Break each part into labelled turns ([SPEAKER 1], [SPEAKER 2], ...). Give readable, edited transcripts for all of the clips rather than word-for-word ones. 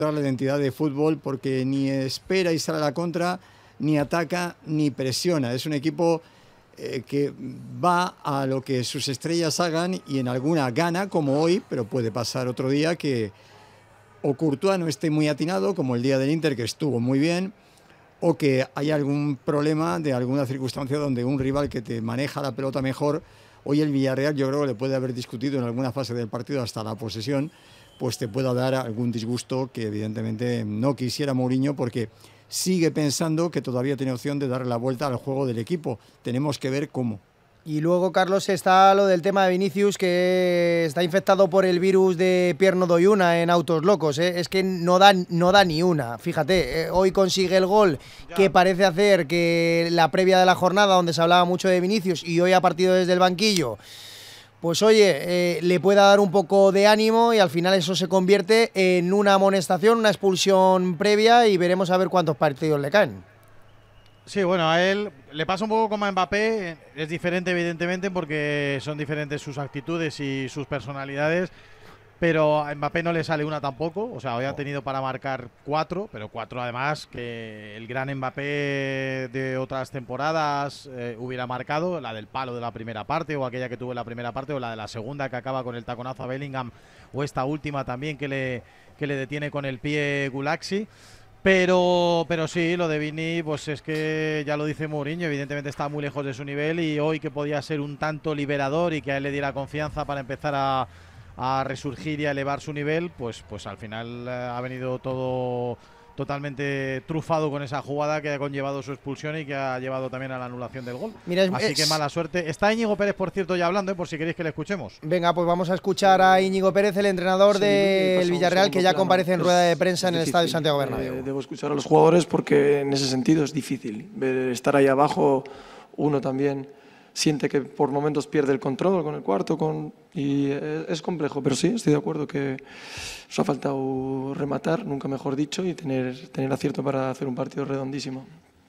[SPEAKER 1] la identidad de fútbol porque ni espera y sale a la contra, ni ataca, ni presiona. Es un equipo que va a lo que sus estrellas hagan y en alguna gana, como hoy, pero puede pasar otro día que o Courtois no esté muy atinado, como el día del Inter, que estuvo muy bien, o que haya algún problema de alguna circunstancia donde un rival que te maneja la pelota mejor, hoy el Villarreal yo creo que le puede haber discutido en alguna fase del partido hasta la posesión, pues te pueda dar algún disgusto que evidentemente no quisiera Mourinho porque sigue pensando que todavía tiene opción de darle la vuelta al juego del equipo. Tenemos que ver cómo.
[SPEAKER 2] Y luego, Carlos, está lo del tema de Vinicius, que está infectado por el virus de Pierre no doy una en Autos Locos, ¿eh? Es que no da ni una. Fíjate, hoy consigue el gol que parece hacer que la previa de la jornada, donde se hablaba mucho de Vinicius, y hoy ha partido desde el banquillo, pues oye, le pueda dar un poco de ánimo y al final eso se convierte en una amonestación, una expulsión previa y veremos a ver cuántos partidos le caen.
[SPEAKER 3] Sí, bueno, a él le pasa un poco como a Mbappé, es diferente evidentemente porque son diferentes sus actitudes y sus personalidades, pero a Mbappé no le sale una tampoco, o sea, hoy ha tenido para marcar 4, pero 4 además que el gran Mbappé de otras temporadas hubiera marcado, la del palo de la primera parte o aquella que tuvo en la primera parte o la de la segunda que acaba con el taconazo a Bellingham o esta última también que le detiene con el pie Gulaxi. Pero sí, lo de Vini, pues es que ya lo dice Mourinho, evidentemente está muy lejos de su nivel y hoy que podía ser un tanto liberador y que a él le diera confianza para empezar a resurgir y a elevar su nivel, pues al final ha venido todo totalmente trufado con esa jugada que ha conllevado su expulsión y que ha llevado también a la anulación del gol. Mira, así que mala suerte. Está Íñigo Pérez, por cierto, ya hablando, por si queréis que le escuchemos.
[SPEAKER 2] Venga, pues vamos a escuchar a Íñigo Pérez, el entrenador del Villarreal, que ya comparece en rueda de prensa en el Estadio Santiago Bernabéu.
[SPEAKER 4] Debo escuchar a los jugadores porque en ese sentido es difícil. Estar ahí abajo, uno también siente que por momentos pierde el control con el cuarto y es complejo, pero sí, estoy de acuerdo que os ha faltado rematar, nunca mejor dicho, y tener acierto para hacer un partido redondísimo.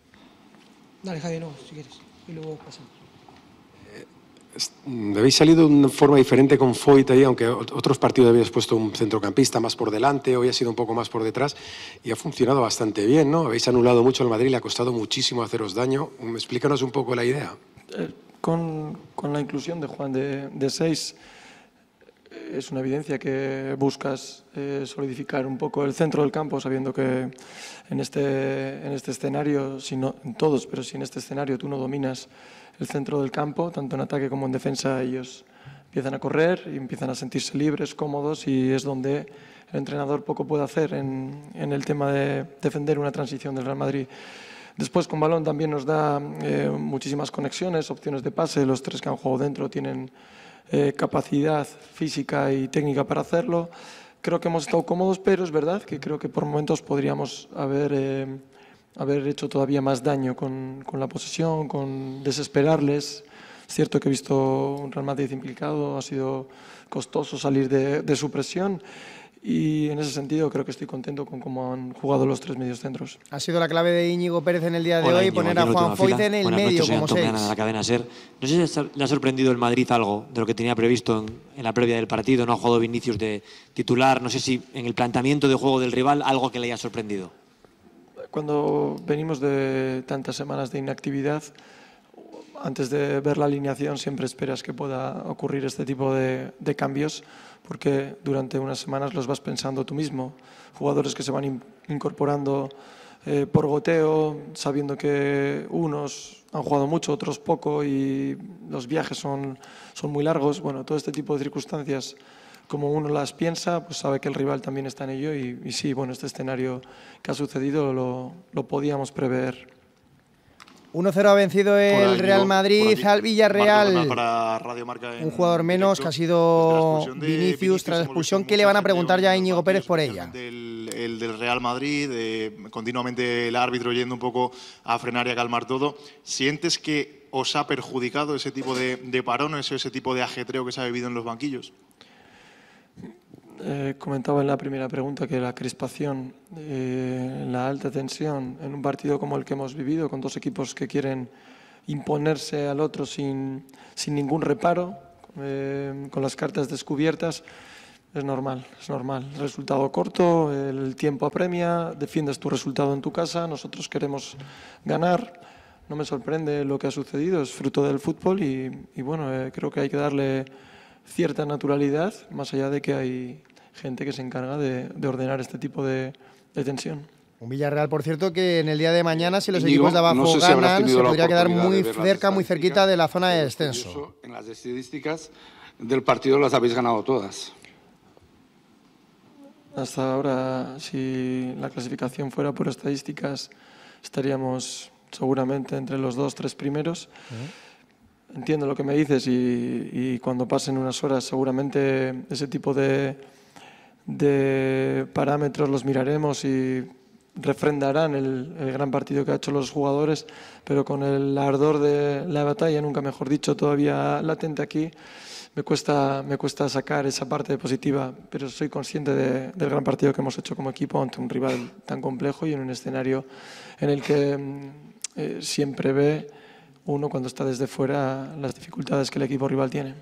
[SPEAKER 5] Dale, Javi, no, si quieres, y luego pasamos.
[SPEAKER 6] Habéis salido de una forma diferente con Foyt ahí, aunque otros partidos habéis puesto un centrocampista más por delante, hoy ha sido un poco más por detrás y ha funcionado bastante bien, ¿no? Habéis anulado mucho al Madrid, le ha costado muchísimo haceros daño. Explícanos un poco la idea.
[SPEAKER 4] Con la inclusión de Juan de 6 es una evidencia que buscas solidificar un poco el centro del campo, sabiendo que en este escenario, si no en todos, pero si en este escenario tú no dominas el centro del campo, tanto en ataque como en defensa, ellos empiezan a correr y empiezan a sentirse libres, cómodos, y es donde el entrenador poco puede hacer en el tema de defender una transición del Real Madrid. Después con balón también nos da muchísimas conexiones, opciones de pase. Los tres que han jugado dentro tienen capacidad física y técnica para hacerlo. Creo que hemos estado cómodos, pero es verdad que creo que por momentos podríamos haber hecho todavía más daño con la posesión, con desesperarles. Es cierto que he visto un Real Madrid implicado, ha sido costoso salir de su presión. Y en ese sentido creo que estoy contento con cómo han jugado los tres mediocentros.
[SPEAKER 2] Ha sido la clave de Íñigo Pérez en el día de hoy, Íñigo, poner a Juan Foyt en el medio como 6.
[SPEAKER 7] La cadena SER. No sé si le ha sorprendido el Madrid algo de lo que tenía previsto en la previa del partido. No ha jugado Vinicius de titular. No sé si en el planteamiento de juego del rival algo que le haya sorprendido.
[SPEAKER 4] Cuando venimos de tantas semanas de inactividad, antes de ver la alineación siempre esperas que pueda ocurrir este tipo de cambios, porque durante unas semanas los vas pensando tú mismo. Jugadores que se van incorporando por goteo, sabiendo que unos han jugado mucho, otros poco, y los viajes son muy largos. Bueno, todo este tipo de circunstancias, como uno las piensa, pues sabe que el rival también está en ello, y sí, bueno, este escenario que ha sucedido lo podíamos prever.
[SPEAKER 2] 1-0 ha vencido el Real Madrid al Villarreal.
[SPEAKER 8] Para Radio Marca
[SPEAKER 2] un jugador menos que ha sido Vinicius tras la expulsión. ¿Qué le van a preguntar ya a Íñigo Pérez por ella?
[SPEAKER 8] El del Real Madrid, continuamente el árbitro yendo un poco a frenar y a calmar todo. ¿Sientes que os ha perjudicado ese tipo de parones, ese tipo de ajetreo que se ha vivido en los banquillos?
[SPEAKER 4] Comentaba en la primera pregunta que la crispación, la alta tensión en un partido como el que hemos vivido, con dos equipos que quieren imponerse al otro sin ningún reparo, con las cartas descubiertas, Es normal, es normal. Resultado corto, el tiempo apremia, defiendes tu resultado en tu casa, nosotros queremos ganar. No me sorprende lo que ha sucedido, es fruto del fútbol y bueno, creo que hay que darle cierta naturalidad, más allá de que hay gente que se encarga de ordenar este tipo de tensión.
[SPEAKER 2] Un Villarreal, por cierto, que en el día de mañana, si los
[SPEAKER 9] Digo,
[SPEAKER 2] equipos de abajo
[SPEAKER 9] no sé si habrás
[SPEAKER 2] ganan,
[SPEAKER 9] tenido
[SPEAKER 2] se
[SPEAKER 9] la
[SPEAKER 2] podría quedar
[SPEAKER 9] oportunidad
[SPEAKER 2] muy
[SPEAKER 9] de ver las
[SPEAKER 2] cerca, muy
[SPEAKER 9] estadísticas,
[SPEAKER 2] cerquita de la zona de
[SPEAKER 9] pero
[SPEAKER 2] descenso.
[SPEAKER 9] curioso, en las estadísticas del partido las habéis ganado todas.
[SPEAKER 4] Hasta ahora, si la clasificación fuera por estadísticas, estaríamos seguramente entre los 2-3 primeros. Entiendo lo que me dices y cuando pasen unas horas seguramente ese tipo de parámetros los miraremos y refrendarán el gran partido que ha hecho los jugadores, pero con el ardor de la batalla, nunca mejor dicho, todavía latente aquí, me cuesta sacar esa parte positiva, pero soy consciente del gran partido que hemos hecho como equipo ante un rival tan complejo y en un escenario en el que siempre ve uno cuando está desde fuera las dificultades que el equipo rival tiene.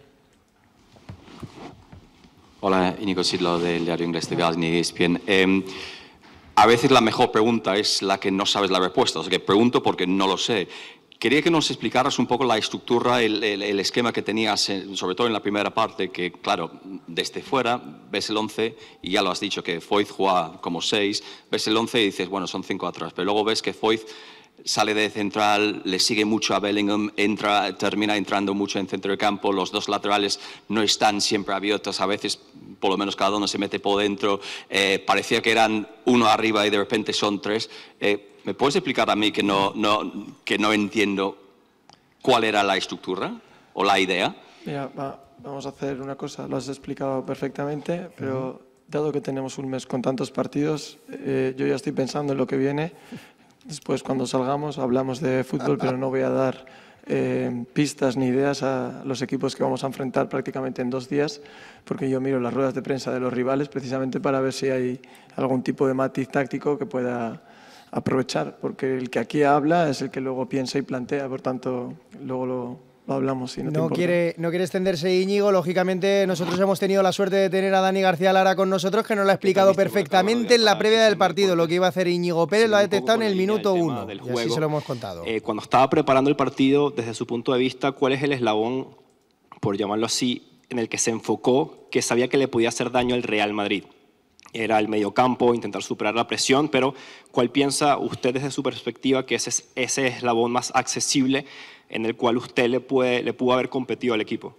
[SPEAKER 10] Hola, Íñigo Sidlo del diario inglés de Guardian y ESPN. A veces la mejor pregunta es la que no sabes la respuesta, o sea que pregunto porque no lo sé. Quería que nos explicaras un poco la estructura, el esquema que tenías, sobre todo en la primera parte, que claro, desde fuera ves el 11 y ya lo has dicho, que Foyth juega como 6, ves el 11 y dices, bueno, son 5 atrás, pero luego ves que Foyth sale de central, le sigue mucho a Bellingham, termina entrando mucho en centro de campo, los dos laterales no están siempre abiertos, a veces por lo menos cada uno se mete por dentro, parecía que eran uno arriba y de repente son 3. ¿Me puedes explicar a mí que no entiendo cuál era la estructura o la idea?
[SPEAKER 4] Mira, vamos a hacer una cosa, lo has explicado perfectamente, pero dado que tenemos un mes con tantos partidos, yo ya estoy pensando en lo que viene. Después, cuando salgamos, hablamos de fútbol, pero no voy a dar pistas ni ideas a los equipos que vamos a enfrentar prácticamente en 2 días, porque yo miro las ruedas de prensa de los rivales precisamente para ver si hay algún tipo de matiz táctico que pueda aprovechar, porque el que aquí habla es el que luego piensa y plantea, por tanto, luego lo hablamos. Si no
[SPEAKER 2] quiere extenderse Íñigo, lógicamente nosotros hemos tenido la suerte de tener a Dani García Lara con nosotros, que nos lo ha explicado perfectamente en la previa del partido, lo que iba a hacer Íñigo Pérez, lo ha detectado en el minuto 1, y así se lo hemos contado.
[SPEAKER 11] Cuando estaba preparando el partido, desde su punto de vista, ¿cuál es el eslabón, por llamarlo así, en el que se enfocó, que sabía que le podía hacer daño al Real Madrid? Era el mediocampo, intentar superar la presión, pero ¿cuál piensa usted desde su perspectiva que ese eslabón más accesible en el cual usted le pudo haber competido al equipo?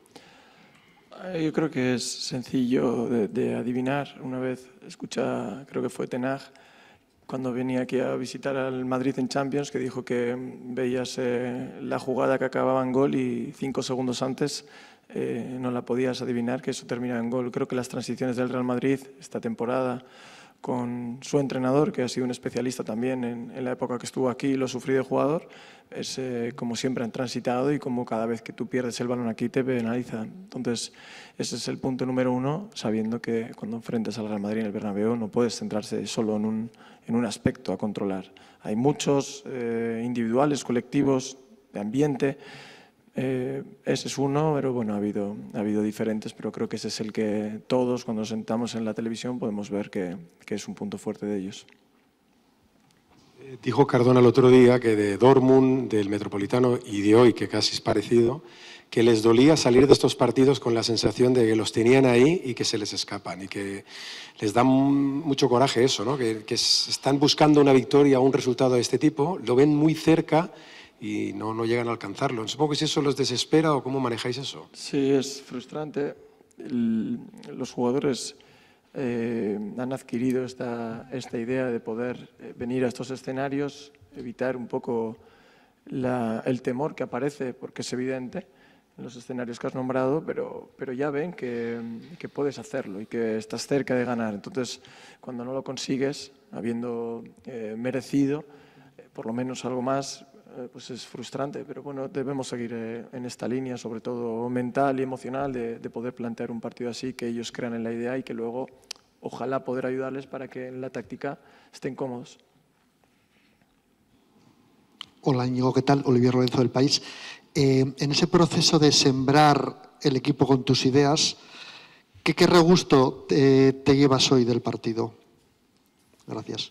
[SPEAKER 4] Yo creo que es sencillo de adivinar. Una vez creo que fue Ten Hag, cuando venía aquí a visitar al Madrid en Champions, que dijo que veías la jugada que acababa en gol y 5 segundos antes no la podías adivinar, que eso terminaba en gol. Creo que las transiciones del Real Madrid esta temporada, con su entrenador, que ha sido un especialista también en la época que estuvo aquí y lo sufrí de jugador, es como siempre han transitado y como cada vez que tú pierdes el balón aquí te penaliza. Entonces, ese es el punto número 1, sabiendo que cuando enfrentas al Real Madrid en el Bernabéu no puedes centrarse solo en un aspecto a controlar. Hay muchos individuales, colectivos, de ambiente. Ese es uno, pero bueno, ha habido diferentes, pero creo que ese es el que todos, cuando nos sentamos en la televisión, podemos ver que es un punto fuerte de ellos.
[SPEAKER 6] Dijo Cardona el otro día que de Dortmund, del Metropolitano y de hoy, que casi es parecido, que les dolía salir de estos partidos con la sensación de que los tenían ahí y que se les escapan y que les da mucho coraje eso, ¿no? que están buscando una victoria o un resultado de este tipo, lo ven muy cerca y no llegan a alcanzarlo. Supongo que si eso los desespera o cómo manejáis eso.
[SPEAKER 4] Sí, es frustrante. Los jugadores han adquirido esta idea de poder venir a estos escenarios, evitar un poco el temor que aparece, porque es evidente en los escenarios que has nombrado, pero ya ven que puedes hacerlo y que estás cerca de ganar. Entonces, cuando no lo consigues, habiendo merecido por lo menos algo más, pues es frustrante, pero bueno, debemos seguir en esta línea, sobre todo mental y emocional, de poder plantear un partido así, que ellos crean en la idea y que luego ojalá poder ayudarles para que en la táctica estén cómodos.
[SPEAKER 12] Hola Íñigo, ¿qué tal? Olivier Lorenzo del País. En ese proceso de sembrar el equipo con tus ideas, ¿Qué regusto te llevas hoy del partido? Gracias.